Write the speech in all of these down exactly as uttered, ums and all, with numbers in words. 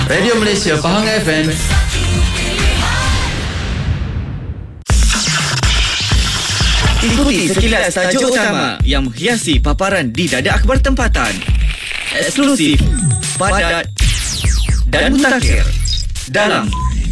Radio Malaysia Pahang F M. Ikuti sekilas tajuk utama yang menghiasi paparan di Dadak Akhbar Tempatan. Eksklusif, padat dan mutakhir dalam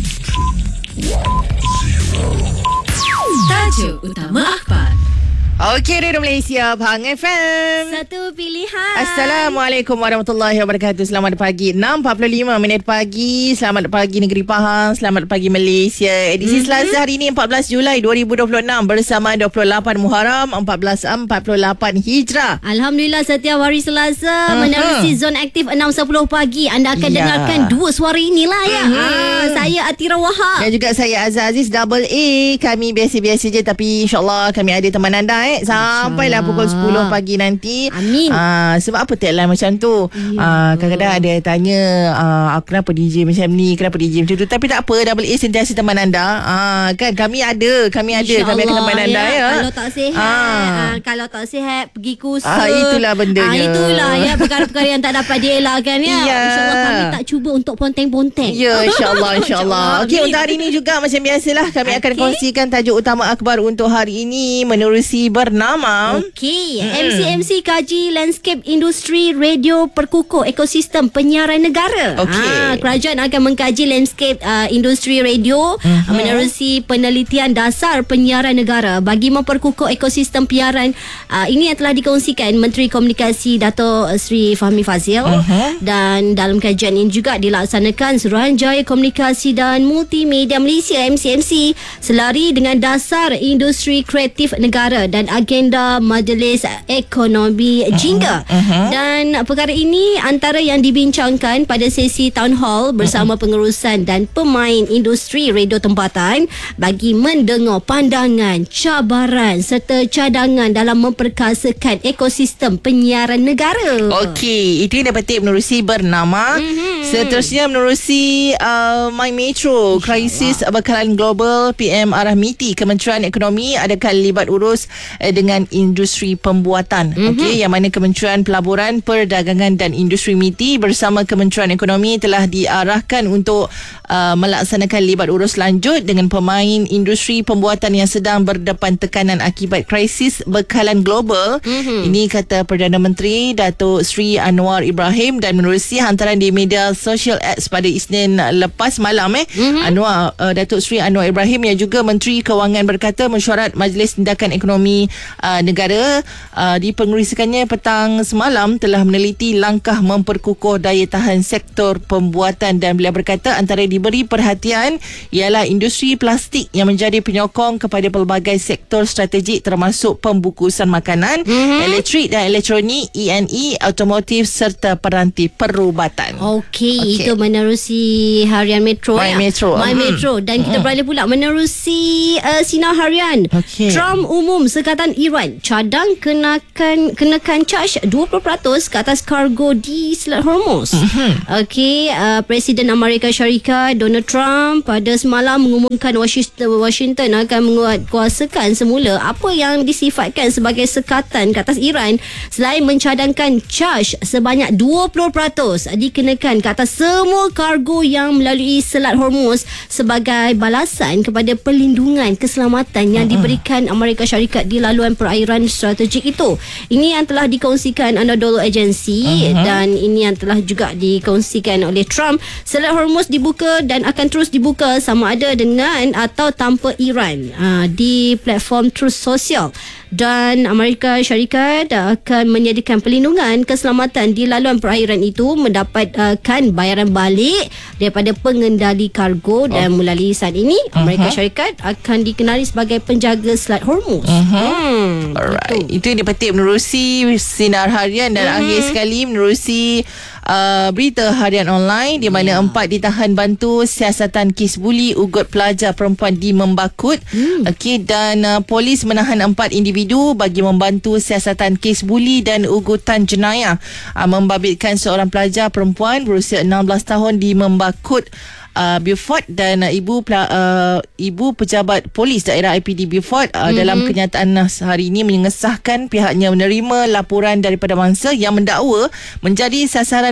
Tajuk Utama Akhbar. Okey, Radio Malaysia Pahang F M. Satu pilihan. Assalamualaikum warahmatullahi wabarakatuh. Selamat pagi, enam empat puluh lima minit pagi. Selamat pagi negeri Pahang. Selamat pagi Malaysia. Edisi mm-hmm. Selasa hari ini empat belas Julai dua ribu dua puluh enam bersama dua puluh lapan Muharram seribu empat ratus empat puluh lapan Hijrah. Alhamdulillah, setiap hari Selasa uh-huh. menerusi zon aktif enam sepuluh pagi. Anda akan yeah. dengarkan dua suara inilah ya. Uh-huh. Ah, saya Atira Wahab. Dan juga saya Azhar Aziz Double A. Kami biasa-biasa je, tapi insyaAllah kami ada teman anda sampailah pukul sepuluh pagi nanti. Amin. Aa, sebab apa tagline macam tu? Ya. Aa, kadang-kadang ada tanya aa, kenapa D J macam ni, kenapa D J macam tu. Tapi tak apa, Double A sentiasa teman anda. Aa, kan kami ada, kami ada, kami akan teman anda ya. ya. Kalau tak sihat, aa, kalau tak sihat pergi kursus. Ah, itulah bendanya. Ah, itulah ya, perkara-perkara yang tak dapat dielakkan ya. Ya. InsyaAllah kami tak cuba untuk ponteng-ponteng. Ya, insyaAllah, insyaAllah. Okey, untuk hari ini juga macam biasalah kami okay. akan kongsikan tajuk utama akhbar untuk hari ini menerusi bernama Okey, hmm. M C M C kaji landscape industri radio perkukuh ekosistem penyiaran negara. Okey. Ha, kerajaan akan mengkaji landscape uh, industri radio uh-huh. menerusi penelitian dasar penyiaran negara bagi memperkukuh ekosistem penyiaran. Uh, ini yang telah dikongsikan Menteri Komunikasi Dato' Sri Fahmi Fadzil uh-huh. dan dalam kajian ini juga dilaksanakan Suruhanjaya Komunikasi dan Multimedia Malaysia M C M C selari dengan dasar industri kreatif negara dan agenda Majlis Ekonomi Jingga. Uh-huh. Dan perkara ini antara yang dibincangkan pada sesi town hall bersama uh-huh. pengurusan dan pemain industri radio tempatan bagi mendengar pandangan, cabaran serta cadangan dalam memperkasakan ekosistem penyiaran negara. Okey, itu yang dapat menerusi bernama. Uh-huh. Seterusnya menerusi uh, My Metro Krisis Bekalan Global P M Arah M I T I Kementerian Ekonomi adakah libat urus uh, dengan industri pembuatan. Mm-hmm. Okey, yang mana Kementerian Pelaburan, Perdagangan dan Industri M I T I bersama Kementerian Ekonomi telah diarahkan untuk uh, melaksanakan libat urus lanjut dengan pemain industri pembuatan yang sedang berdepan tekanan akibat krisis bekalan global. Mm-hmm. Ini kata Perdana Menteri Datuk Sri Anwar Ibrahim dan menerusi hantaran di media social X pada Isnin lepas malam eh. Mm-hmm. Anwar uh, Datuk Sri Anwar Ibrahim yang juga Menteri Kewangan berkata mesyuarat Majlis Tindakan Ekonomi Uh, negara uh, di pengerusikannya petang semalam telah meneliti langkah memperkukuh daya tahan sektor pembuatan dan beliau berkata antara diberi perhatian ialah industri plastik yang menjadi penyokong kepada pelbagai sektor strategik termasuk pembukusan makanan, mm-hmm. elektrik dan elektronik, E and E, automotif serta peranti perubatan. Okey, okay. Itu menerusi harian Metro My ya? Metro. My hmm. Metro. Dan kita hmm. beralih pula menerusi uh, sinar harian. Okay. Trump umum Sekatan Iran cadang kenakan kenakan charge dua puluh peratus ke atas kargo di Selat Hormuz. Mm-hmm. Okey, uh, Presiden Amerika Syarikat Donald Trump pada semalam mengumumkan Washington, Washington akan menguatkuasakan semula apa yang disifatkan sebagai sekatan ke atas Iran selain mencadangkan charge sebanyak dua puluh peratus dikenakan ke atas semua kargo yang melalui Selat Hormuz sebagai balasan kepada perlindungan keselamatan yang mm-hmm. diberikan Amerika Syarikat di laluan perairan strategik itu. Ini yang telah dikongsikan Anadolu Agency uh-huh. dan ini yang telah juga dikongsikan oleh Trump. Selat Hormuz dibuka dan akan terus dibuka sama ada dengan atau tanpa Iran uh, di platform Truth Social. Dan Amerika Syarikat akan menyediakan perlindungan keselamatan di laluan perairan itu mendapatkan bayaran balik daripada pengendali kargo dan oh. melalui saat ini Amerika uh-huh. Syarikat akan dikenali sebagai penjaga Selat Hormuz. Uh-huh. Hmm, Alright. Itu. Itu yang dipetik menerusi sinar harian dan uh-huh. akhir sekali menerusi Uh, berita harian online di mana yeah. empat ditahan bantu siasatan kes buli ugut pelajar perempuan di Membakut. Hmm. Okey, dan uh, polis menahan empat individu bagi membantu siasatan kes buli dan ugutan jenayah uh, membabitkan seorang pelajar perempuan berusia enam belas tahun di Membakut. Uh, Beaufort dan uh, ibu uh, ibu pejabat polis daerah I P D Beaufort uh, mm-hmm. dalam kenyataan hari ini mengesahkan pihaknya menerima laporan daripada mangsa yang mendakwa menjadi sasaran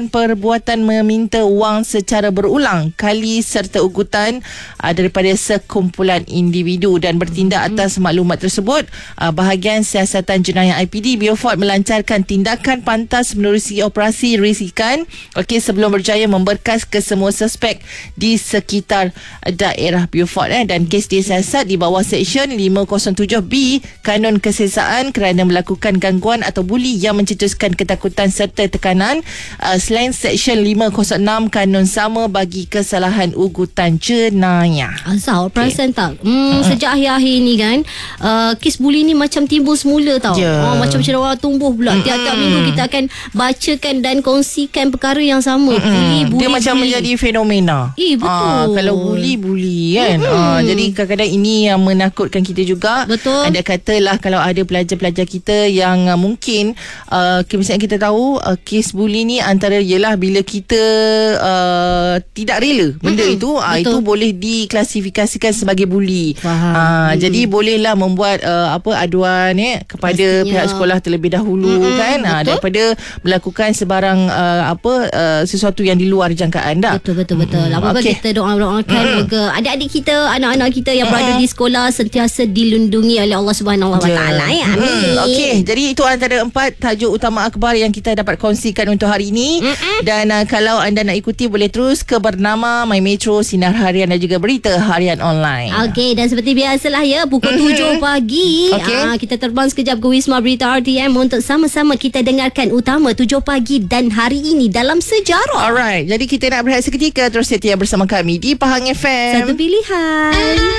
melakukan perbuatan meminta wang secara berulang kali serta ugutan uh, daripada sekumpulan individu dan bertindak atas maklumat tersebut. Uh, bahagian siasatan jenayah I P D Beaufort melancarkan tindakan pantas menerusi operasi risikan okey sebelum berjaya memberkas ke semua suspek di sekitar daerah Beaufort eh, dan kes disiasat di bawah Seksyen lima kosong tujuh B Kanun Kesesaan kerana melakukan gangguan atau buli yang mencetuskan ketakutan serta tekanan uh, selain Seksyen lima kosong enam Kanun Sama bagi kesalahan ugutan jenayah. Azhar, perasan okay. tak? Hmm, uh-huh. Sejak akhir-akhir ni kan, uh, kes buli ni macam timbul semula tau. Yeah. Oh, macam cenderawang tumbuh pula. Mm-hmm. Tiap-tiap minggu kita akan bacakan dan kongsikan perkara yang sama. Mm-hmm. Buli, buli, Dia buli. macam menjadi fenomena. Eh, betul. Ah, kalau buli, buli kan. Mm-hmm. Ah, jadi kadang-kadang ini yang menakutkan kita juga. Betul. Anda katalah kalau ada pelajar-pelajar kita yang uh, mungkin uh, misalnya kita tahu uh, kes buli ni antara ialah bila kita uh, tidak rela benda mm-hmm. itu uh, itu boleh diklasifikasikan sebagai buli. Faham. Uh, mm-hmm. Jadi bolehlah membuat uh, apa aduan eh kepada Pastinya. pihak sekolah terlebih dahulu mm-hmm. kan uh, daripada melakukan sebarang uh, apa uh, sesuatu yang di luar jangkaan dah. Betul betul betul. Mm-hmm. Apa-apa okay. kita doa-doakan mm-hmm. moga adik-adik kita, anak-anak kita yang mm-hmm. berada di sekolah sentiasa dilindungi oleh Allah Subhanahu Wa Taala ya. Amin. Mm-hmm. Okey, jadi itu antara empat tajuk utama akhbar yang kita dapat kongsikan untuk hari ini. Mm-hmm. Dan uh, kalau anda nak ikuti boleh terus ke Bernama My Metro, Sinar Harian dan juga Berita Harian Online. Okey, dan seperti biasalah ya pukul mm-hmm. tujuh pagi okay. uh, kita terbang sekejap ke Wisma Berita R T M untuk sama-sama kita dengarkan utama tujuh pagi dan hari ini dalam sejarah. Alright, jadi kita nak berehat seketika, terus setia bersama kami di Pahang F M. Satu pilihan.